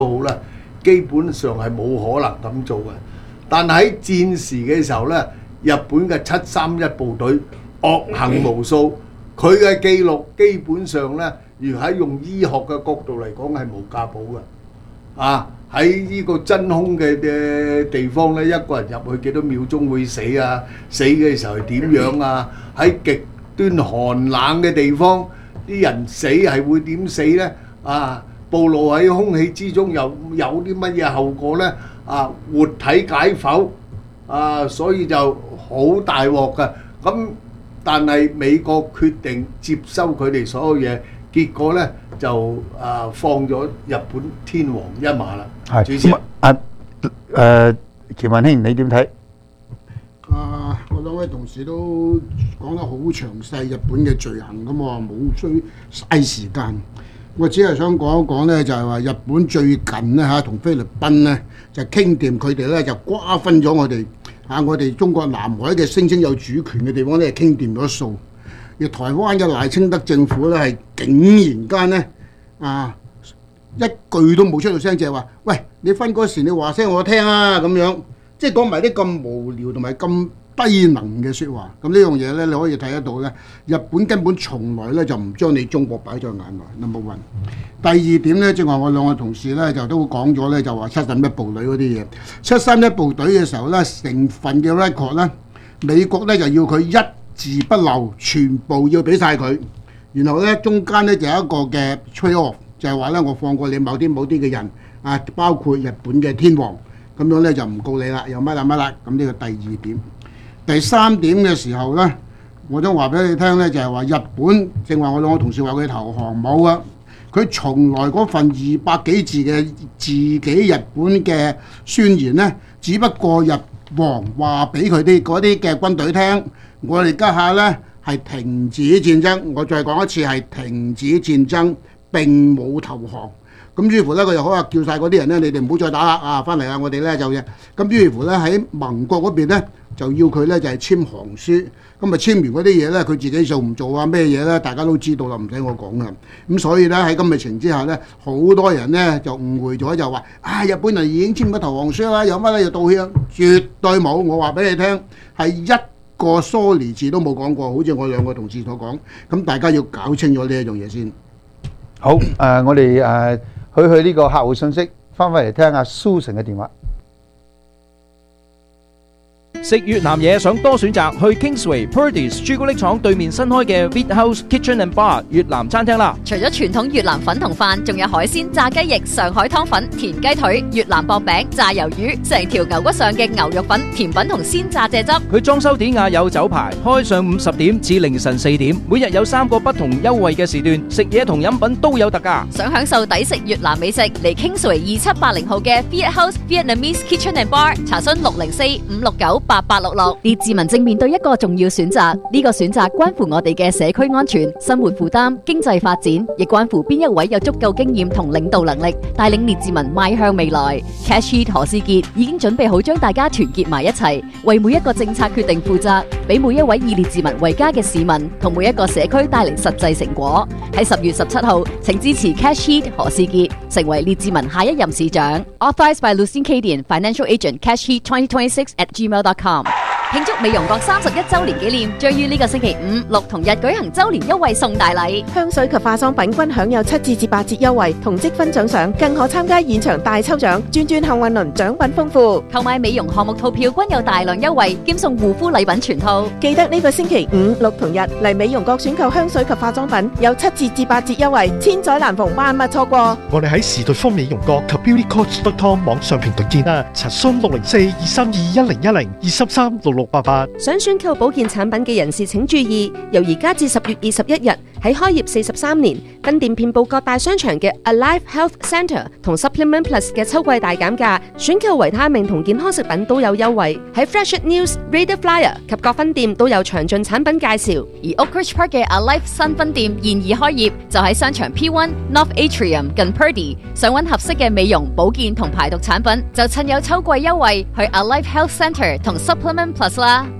好啦，基本上係冇可能咁做嘅。但喺戰時嘅時候呢，日本嘅731部隊惡行無數，佢嘅記錄基本上呢，如果喺用醫學嘅角度嚟講係無價寶嘅。啊，喺呢個真空嘅地方呢，一個人入去幾多秒鐘會死啊？死嘅時候係點樣啊？喺極端寒冷嘅地方，啲人死係會點死呢？啊，暴露喺空氣之中有啲乜嘢後果呢？啊，活體解剖啊，所以就好大鑊㗎。咁但係美國決定接收佢哋所有嘢，結果呢就放咗日本天皇一馬啦。 係主持咁喬文兄你點睇？ 我兩位同事都講得好詳細日本嘅罪行，咁我冇需嘥時間。我只係想講一講呢，就係話日本最近呢同菲律賓呢就傾掂，佢哋呢就瓜分咗我哋中國南海嘅聲稱有主權嘅地方呢，傾掂咗數。而台灣嘅賴清德政府呢，係竟然間呢一句都冇出到聲，就係話：喂，你分嗰時你話聲我聽啊，咁樣，即係講埋啲咁無聊同埋咁低能嘅説話。咁呢樣嘢呢，你可以睇得到呢，日本根本從來呢就唔將你中國擺在眼內。Number one。第二點呢，正話我兩個同事呢就都講咗呢，就話731部隊嗰啲嘢。731部隊嘅時候呢，成份嘅 record 呢，美國呢就要佢一字不漏，全部要俾晒佢。然後呢，中間呢就有一個嘅 trade off。就係話咧，我放過你某啲嘅人啊，包括日本嘅天皇，咁樣咧就唔告你啦，又乜啦。咁呢個第二點。第三點嘅時候咧，我想話俾你聽咧，就係話日本正話我兩個同事話佢投降冇啊，佢從來嗰份200幾字嘅自己日本嘅宣言咧，只不過日皇話俾佢啲嗰啲嘅軍隊聽，我哋家下咧係停止戰爭，我再講一次係停止戰爭。並冇投降，咁於是乎咧，佢又好話叫晒嗰啲人咧，你哋唔好再打啦啊！翻嚟啊，我哋咧就咁於是乎咧喺盟國嗰邊咧就要佢咧就係簽降書，咁啊簽完嗰啲嘢咧，佢自己做唔做啊咩嘢咧？大家都知道啦，唔使我講啦。咁所以咧喺今日情之下咧，好多人咧就誤會咗，就話日本人已經簽咗投降書啦，有乜咧要道歉？絕對冇，我話俾你聽，係一個 sorry 字都冇講過，好似我兩個同事所講。咁大家要搞清楚呢一樣嘢先。 好，我哋去呢個客戶信息，翻返嚟聽下 Susan 嘅電話。 食越南嘢想多選擇，去 Kingsway Purdy's 朱古力廠對面新開嘅 Wheat House Kitchen and Bar 越南餐廳啦。 除咗傳統越南粉同飯，仲有海鮮、炸雞翼、上海湯粉、田雞腿、越南薄餅、炸魷魚，成條牛骨上嘅牛肉粉、甜品同鮮榨蔗汁。 佢裝修典雅有酒牌，開上午10點至凌晨4點，每日有3個不同優惠嘅時段，食嘢同飲品都有特價。 想享受抵食越南美食，嚟 Kingsway 2780號嘅 Wheat House Vietnamese Kitchen and Bar， 查詢604-569-8866。列治文正面對一個重要選擇，呢個選擇關乎我哋嘅社區安全、生活負擔、經濟發展，亦關乎邊一位有足夠經驗同領導能力，帶領列治文邁向未來。Cash Heat 何思傑已經準備好將大家團結埋一齊，為每一個政策決定負責，俾每一位以列治文為家嘅市民同每一個社區帶嚟實際成果。喺10月17號，請支持 Cash Heat 何思傑，成為列治文下一任市長。Authorized by Lucien Cadian, Financial Agent, Cash Heat 2026@gmail.com。慶祝美容閣31週年紀念，將於呢個星期5、6同日舉行週年優惠送大禮， 香水及化妝品均享有7至8折優惠，同積分獎賞，更可參加現場大抽獎，轉幸運輪，獎品豐富。 購買美容項目套票均有大量優惠，兼送護膚禮品全套。 記得呢個星期5、6同日嚟美容閣選購香水及化妝品，有7至8折優惠，千載難逢，萬勿錯過。 我哋喺時代方美容閣及 beautycoach.com 網上平台見啦，查詢604-232-1010 233-6688。 想選購保健產品嘅人士請注意，由而家至10月21日，喺開業43年，分店遍佈各大商場嘅 Alive Health Centre 同 Supplement Plus 嘅秋季大減價，選購維他命同健康食品都有優惠。喺 Fresh News、Radio Flyer 及各分店都有詳盡產品介紹。 而 Oakridge Park 嘅 Alive 新分店現已開業，就喺商場 P1 North Atrium 近 Purdy。想揾合適嘅美容、保健同排毒產品，就趁有秋季優惠去 Alive Health Centre 同 Supplement Plus 啦。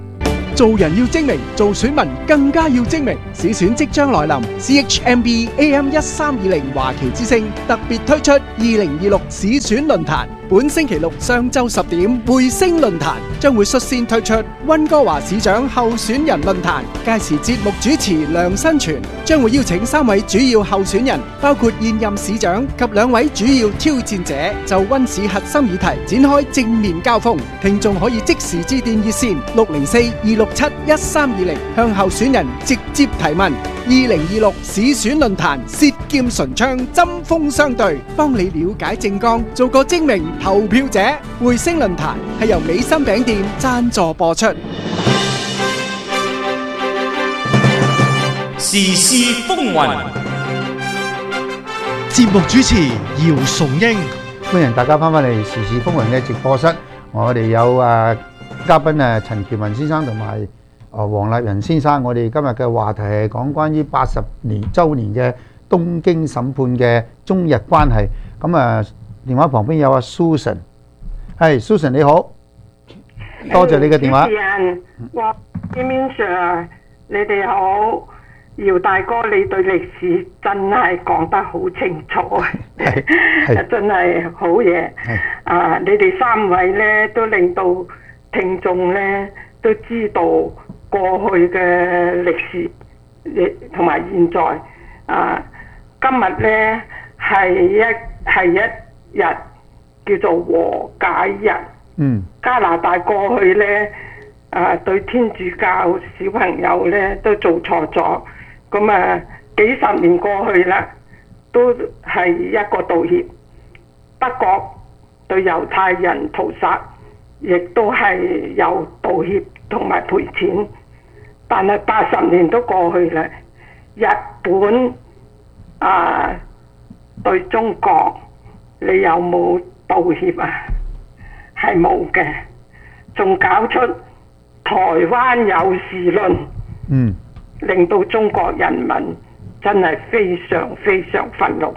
做人要精明，做選民更加要精明。市選即將來臨 ，CHMB AM1320 華僑之聲特別推出2026市選論壇。本星期六上晝10點，匯星論壇將會率先推出溫哥華市長候選人論壇。屆時節目主持梁新全將會邀請3位主要候選人，包括現任市長及2位主要挑戰者，就溫市核心議題展開正面交鋒。聽眾可以即時致電熱線604-267-1320向候選人直接提問。2026市選論壇舌劍唇槍，針鋒相對，幫你了解政綱，做個精明投票者。匯星論壇係由美心餅店贊助播出。 時事風雲， 節目主持姚崇英， 歡迎大家翻返嚟時事風雲嘅直播室。我哋有嘉賓陳喬文先生同埋黃立仁先生。我哋今日嘅話題係講關於80週年嘅東京審判嘅中日關係。咁電話旁邊有Susan， 係Susan你好，多謝你嘅電話。 主持人，Min Sir，你哋好，姚大哥，你對歷史真係講得好清楚，真係好嘢。你哋3位呢都令到聽眾呢都知道過去嘅歷史，同埋現在。今日呢係一日叫做和解日。加拿大過去呢，對天主教小朋友呢都做錯咗，咁幾十年過去啦，都係一個道歉。德國對猶太人屠殺，亦都係有道歉同埋賠錢。但係80年都過去啦，日本對中國，你有冇道歉啊？係冇嘅，仲搞出台灣有事論，令到中國人民真係非常非常憤怒。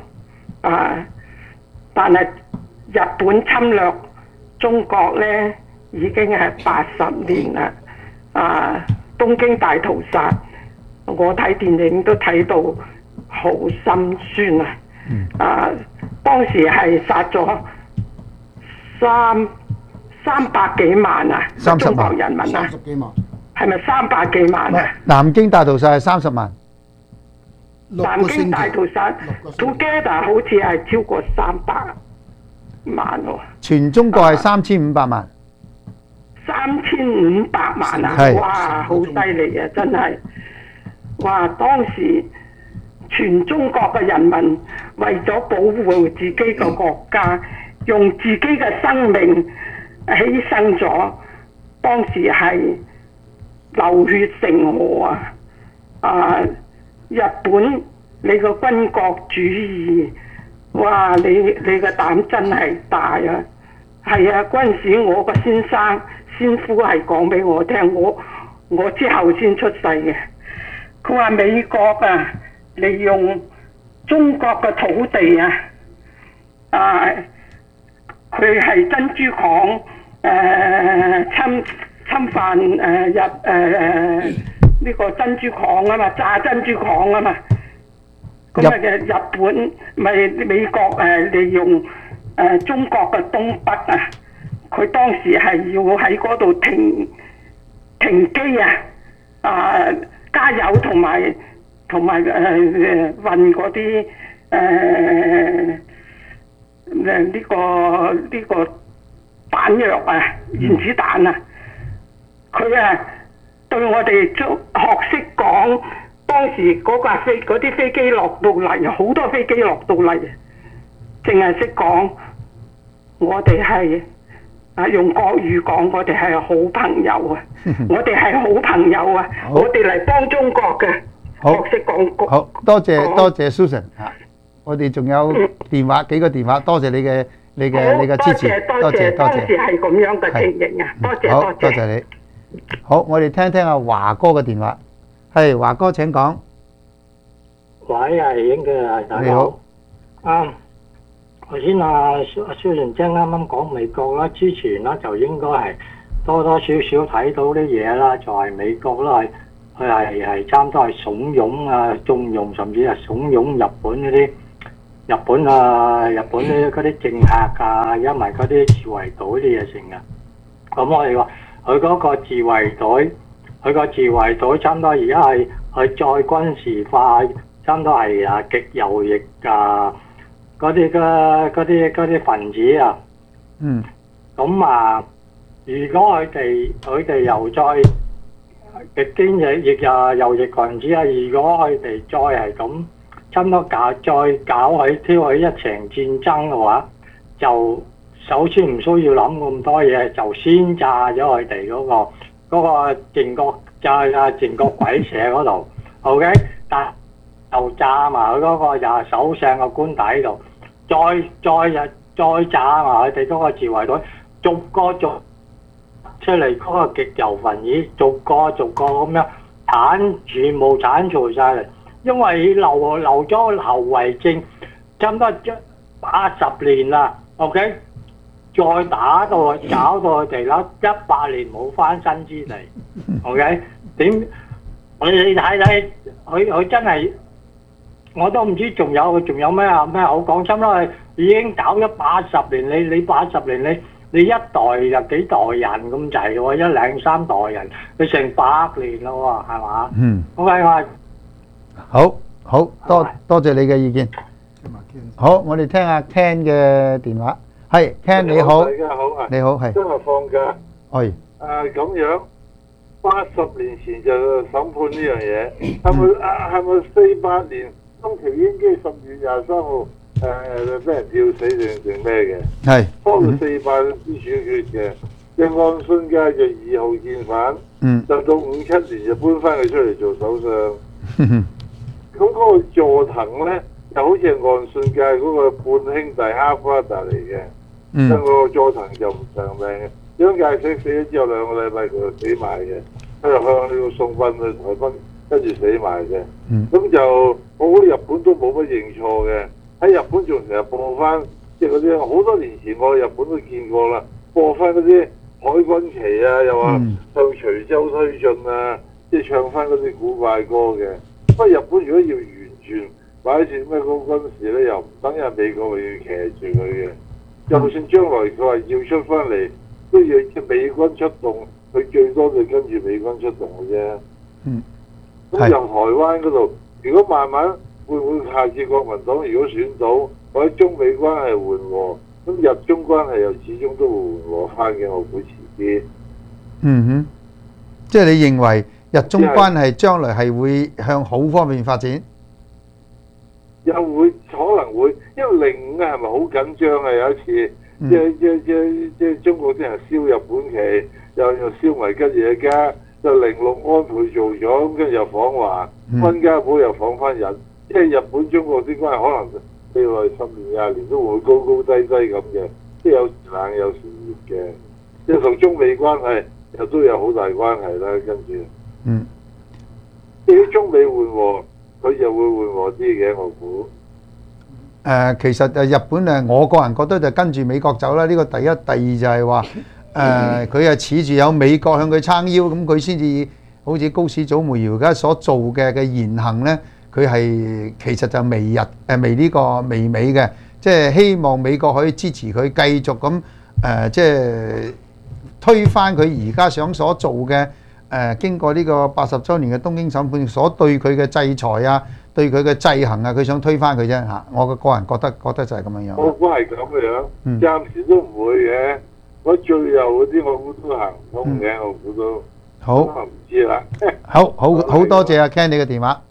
但係日本侵略中國呢，已經係80年啦。東京大屠殺，我睇電影都睇到好心酸啊！當時係殺咗300幾萬啊！ 30 中國人民啊 ，30幾萬， 係咪300幾萬啊？ 南京大屠殺係30萬， 南京大屠殺 together 好似係超過300萬喎。 全中國係3500萬。 3500萬啊！哇，好犀利啊！真係，哇！當時全中國嘅人民為咗保護自己嘅國家，用自己嘅生命犧牲咗。當時係流血成河啊！日本你個軍國主義，哇！你個膽真係大啊！係啊，嗰陣時我個先夫係講俾我聽，我之後先出世嘅。佢話美國利用中國嘅土地佢係珍珠港侵犯呢個珍珠港啊嘛，炸珍珠港啊嘛。咁嘅日本咪美國利用中國嘅東北佢當時係要喺嗰度停機加油同埋運嗰啲呢個彈藥原子彈佢對我哋學識講，當時嗰啲飛機落到嚟，好多飛機落到嚟，淨係識講我哋係。用國語講，我哋係好朋友我哋係好朋友我哋嚟幫中國嘅，學識講。 好多謝 Susan 我哋仲有電話幾個電話，多謝你嘅支持，多謝。 當時係咁樣嘅情形多謝你。好，我哋聽聽阿華哥嘅電話。係華哥請講。 喂，係影嘅，大家好。頭先Susan姐啱啱講美國啦，之前啦就應該係多少睇到啲嘢啦，就係美國啦，佢係差唔多係慫恿啊、縱容，甚至係慫恿日本嗰啲政客啊，因為嗰啲自衛隊啲嘢成啊。咁我哋話佢嗰個自衛隊差唔多而家係再軍事化，差唔多係極右翼啊嗰啲分子啊。咁啊，如果佢哋又再極端右翼分子啊，如果佢哋再係咁差唔多搞挑起一場戰爭嘅話，就首先唔需要諗咁多嘢，就先炸咗佢哋嗰個靖國鬼社嗰度 ，OK？ 但就炸埋佢嗰個又係首相嘅官邸度，再炸埋佢哋嗰個自衛隊，逐個出嚟嗰個極右分子，逐個咁樣全部剷除晒嚟，因為留咗後遺症，差唔多80年啦 ，OK？ 再搞到佢哋啦，100年冇翻身之地 ，OK？ 點？你睇佢真係，我都唔知仲有咩好講。差唔多已經搞咗80年，你80年你一代就幾代人咁滯喎，1、2、3代人，你成100年咯喎，係嘛？OK， 好，多謝你嘅意見。好，我哋聽下 Ken 嘅電話。係 Ken 你好， 大家好啊， 你好係。 今日放假。 係。 咁樣80年前就審判呢樣嘢，係咪48年東條英機10月23號俾人吊死定咩嘅？ 係。 拖到48之處決嘅，嘅岸信介就2號見犯，就到57年就搬翻佢出嚟做首相。咁嗰個佐藤咧，就好似係岸信介嗰個半兄弟half brother嚟嘅。因為個佐藤就唔長命嘅，張介石死咗之後2個禮拜佢就死埋嘅，佢就向呢個送殯去台灣，跟住死埋嘅。咁就我覺得日本都冇乜認錯嘅，喺日本仲成日播翻，即係嗰啲好多年前我去日本都見過啦，播翻嗰啲海軍旗啊，又話向徐州推進啊，即係唱翻嗰啲古怪歌嘅。不過日本如果要完全擺設咩高軍事咧，又唔等人美國又要騎住佢嘅。就算將來佢話要出翻嚟，都要美軍出動，佢最多就跟住美軍出動嘅啫。咁由台灣嗰度，如果慢慢會唔會下次國民黨如果選到，或者中美關係緩和，咁日中關係又始終都會緩和翻嘅，我估遲啲。 即係你認為日中關係將來係會向好方面發展？ 又會可能會，因為05係咪好緊張啊？有一次，即中國啲人燒日本旗，又燒埋吉野家，就06安倍做咗，咁跟住又訪華，溫家寶又訪翻人，即係日本中國啲關係可能未來10年20年都會高高低低咁嘅，即係有時冷有時熱嘅，即係同中美關係又都有好大關係啦。跟住，至於中美緩和。佢就會緩和啲嘅，我估。 其實日本我個人覺得就跟住美國走啦。呢個第一，第二就係話佢係恃住有美國向佢撐腰，咁佢先至好似高市早苗而家所做嘅言行咧，佢係其實就微美嘅，即係希望美國可以支持佢繼續咁即係推翻佢而家想所做嘅。經過呢個80週年嘅東京審判所對佢嘅制裁啊，對佢嘅制衡啊，佢想推翻佢啫嚇。我個人覺得就係咁樣。我估係咁樣，暫時都唔會嘅。我最右嗰啲我估都行唔通嘅，我估都。好。唔知啦。 好多謝阿 Ken 你嘅電話。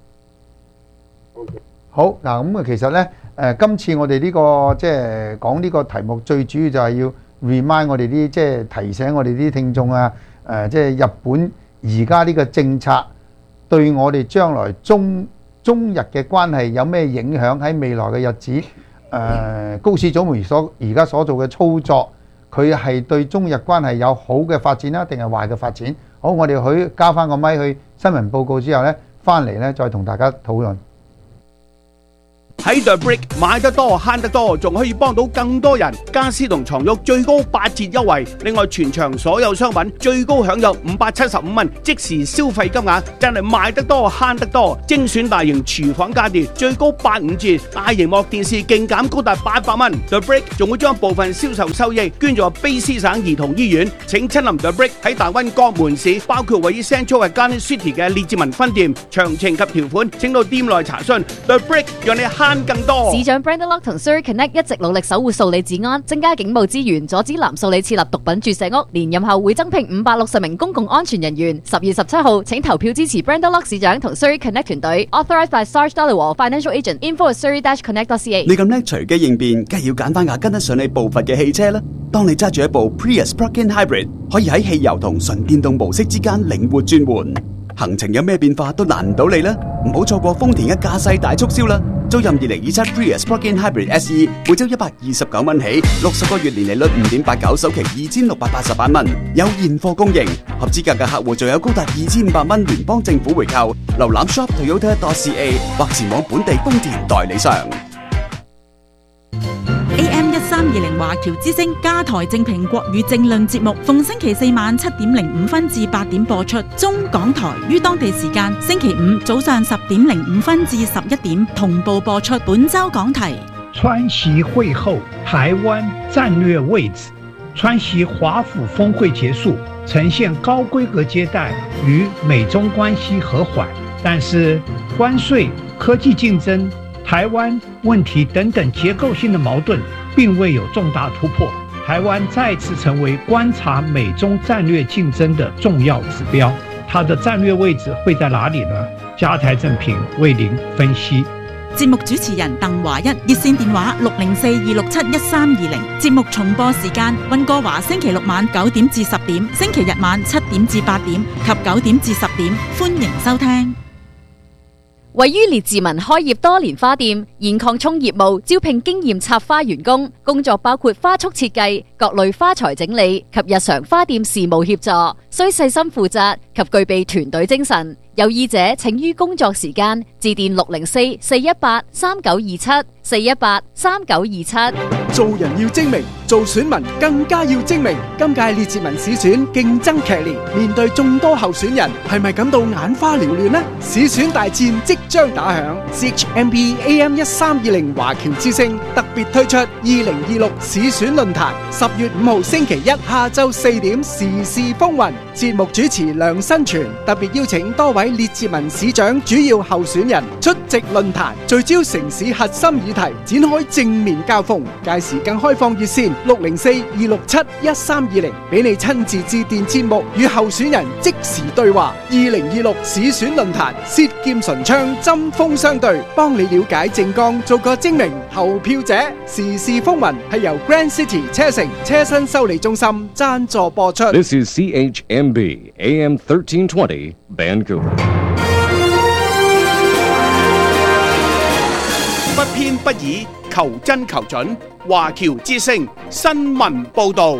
好嗱，咁其實咧今次我哋呢個即係講呢個題目，最主要就係要 remind 我哋啲即係提醒我哋啲聽眾啊，即係日本。而家呢個政策對我哋將來中日嘅關係有咩影響？喺未來嘅日子，高市早苗而家所做嘅操作，佢係對中日關係有好嘅發展啦，定係壞嘅發展？好，我哋去交翻個咪去新聞報告之後呢，翻嚟呢再同大家討論。 喺 The Brick 買得多慳得多，仲可以幫到更多人。家私同床褥最高8折優惠，另外全場所有商品最高享有575蚊即時消費金額，真係買得多慳得多。精選大型廚房家電最高85折，大螢幕電視勁減高達800蚊。The Brick 仲會將部分銷售收益捐助卑詩省兒童醫院。請親臨 The Brick 喺大灣各門市，包括位於 Central Garden City 嘅列治文分店。詳情及條款請到店內查詢。The Brick 讓你慳更多。 市長 Brandon Lock 同 Surrey Connect 一直努力守護數理治安，增加警務資源，阻止南數理設立毒品注射屋。連任後會增聘560名公共安全人員。10月17號請投票支持 Brandon Lock 市長同 Surrey Connect 團隊。Authorized by Sarge Dhaliwal Financial Agent. Info at surrey-connect.ca。 你咁叻隨機應變，梗係要揀翻架跟得上你步伐嘅汽車啦。當你揸住一部 Prius Plug-in Hybrid， 可以喺汽油同純電動模式之間靈活轉換，行程有咩變化都難唔到你啦。唔好錯過豐田嘅駕駛大促銷啦！租任2027 Prius Plug-in Hybrid SE， 每周129蚊起，60個月年利率 5.89， 首期2688蚊，有現貨供應。合資格嘅客戶仲有高達2500蚊聯邦政府回購。瀏覽 shop.toyota.ca 或前往本地豐田代理商。 AM1320華僑之聲加台正評國語政論節目，逢星期4晚7:05至8點播出。中港台於當地時間星期五早上10:05至11點同步播出。本周講題： 川習會後，台灣戰略位置。川習華府峰會結束，呈現高規格接待與美中關係和緩，但是關稅、科技競爭、台灣問題等等結構性的矛盾並未有重大突破，台灣再次成為觀察美中戰略競爭的重要指標。它的戰略位置會在哪裡呢？加台正評為您分析。 節目主持人鄧華一，熱線電話604-267-1320。節目重播時間：溫哥華星期六晚9點至10點，星期日晚7點至8點及9點至10點，歡迎收聽。 位於列治文開業多年花店，現擴充業務，招聘經驗插花員工，工作包括花束設計、各類花材整理及日常花店事務協助，需細心負責及具備團隊精神。有意者請於工作時間致電604-418-3927 418-3927。 做人要精明，做選民更加要精明。今屆列治文市選競爭劇烈，面對眾多候選人，係咪感到眼花繚亂呢？市選大戰即將打響 ，CHMB AM1320 華僑之聲特別推出2026市選論壇，10月5號星期一下晝4點時事風雲。節目主持梁新全特別邀請多位列治文市長主要候選人出席論壇，聚焦城市核心議題，展開正面交鋒。屆時更開放熱線604-267-1320，俾你親自致電節目與候選人即時對話。2026市選論壇，舌劍唇槍，針鋒相對，幫你了解政綱，做個精明投票者。時事風雲係由 Grand City 車城車身修理中心贊助播出。 This is CHMB AM 1320 Vancouver。 不偏不倚，求真求準。華僑之聲新聞報導。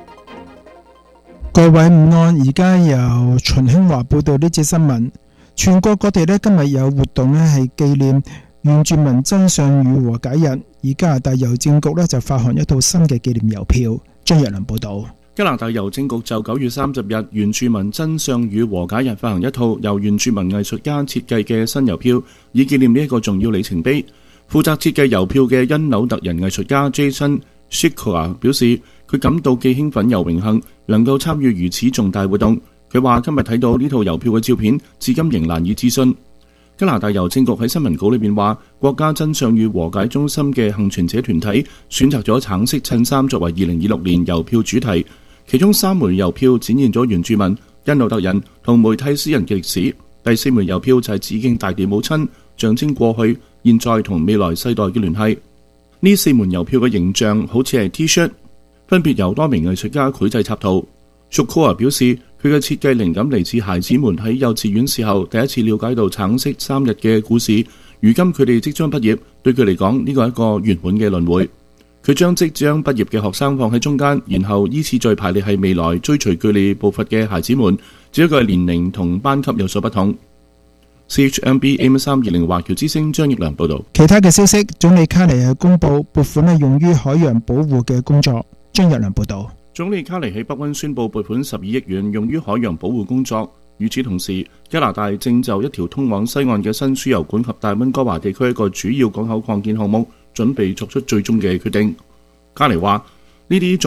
各位午安，而家由秦興華報道呢節新聞。全國各地呢今日有活動呢係紀念原住民真相與和解日，而加拿大郵政局呢就發行一套新嘅紀念郵票。張若麟報導。 加拿大郵政局就9月30日原住民真相與和解日發行一套由原住民藝術家設計嘅新郵票，以紀念呢一個重要里程碑。負責設計郵票嘅因紐特人藝術家 Jason Shikora 表示，佢感到既興奮又榮幸能夠參與如此重大活動。佢話今日睇到呢套郵票嘅照片，至今仍難以置信。加拿大郵政局喺新聞稿裏面話，國家真相與和解中心嘅幸存者團體選擇咗橙色襯衫作為2026年郵票主題，其中3枚郵票展現咗原住民、因紐特人同梅蒂斯人嘅歷史，第4枚郵票就係致敬大地母親，象徵過去、現在同未來世代嘅聯繫。呢4枚郵票嘅形象好似係 T-shirt， 分別由多名藝術家繪製插圖。Shukura 表示，佢嘅設計靈感嚟自孩子們喺幼稚園時候第一次了解到橙色3日嘅故事。如今佢哋即將畢業，對佢嚟講呢個係一個圓滿嘅輪迴。佢將即將畢業嘅學生放喺中間，然後依次序排列係未來追隨佢哋步伐嘅孩子們，只不過係年齡同班級有所不同。 CHMB AM320 華僑之聲張益良報導。 其他嘅消息，總理卡尼係公布撥款用於海洋保護嘅工作。張益良報導。 總理卡尼喺北溫宣布撥款12億元用於海洋保護工作。與此同時，加拿大正就一條通往西岸嘅新輸油管及大溫哥華地區一個主要港口擴建項目準備作出最終嘅決定。卡尼話：呢啲